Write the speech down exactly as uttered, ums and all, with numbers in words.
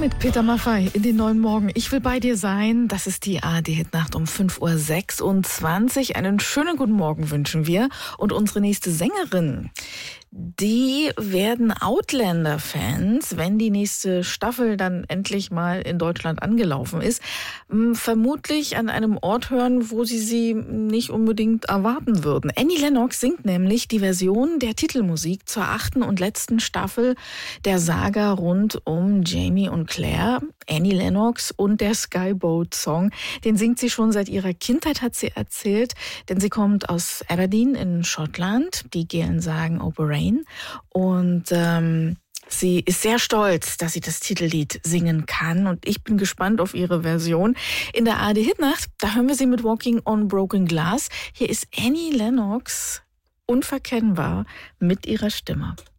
Mit Peter Maffay in den neuen Morgen. Ich will bei dir sein. Das ist die A R D-Hitnacht um fünf Uhr sechsundzwanzig. Einen schönen guten Morgen wünschen wir. Und unsere nächste Sängerin, die werden Outlander-Fans, wenn die nächste Staffel dann endlich mal in Deutschland angelaufen ist, vermutlich an einem Ort hören, wo sie sie nicht unbedingt erwarten würden. Annie Lennox singt nämlich die Version der Titelmusik zur achten und letzten Staffel der Saga rund um Jamie und Claire. Annie Lennox und der Skyboat-Song, den singt sie schon seit ihrer Kindheit, hat sie erzählt, denn sie kommt aus Aberdeen in Schottland. Die Gälen sagen O'Brien. Und ähm, sie ist sehr stolz, dass sie das Titellied singen kann. Und ich bin gespannt auf ihre Version. In der A R D-Hitnacht, da hören wir sie mit Walking on Broken Glass. Hier ist Annie Lennox unverkennbar mit ihrer Stimme.